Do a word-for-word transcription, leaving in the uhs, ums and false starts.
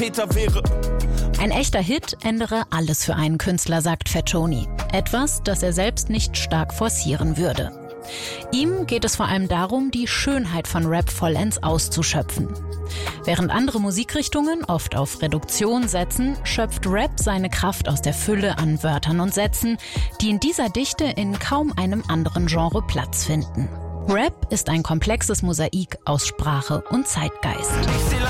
Peter wäre. Ein echter Hit ändere alles für einen Künstler, sagt Fat Tony. Etwas, das er selbst nicht stark forcieren würde. Ihm geht es vor allem darum, die Schönheit von Rap vollends auszuschöpfen. Während andere Musikrichtungen oft auf Reduktion setzen, schöpft Rap seine Kraft aus der Fülle an Wörtern und Sätzen, die in dieser Dichte in kaum einem anderen Genre Platz finden. Rap ist ein komplexes Mosaik aus Sprache und Zeitgeist.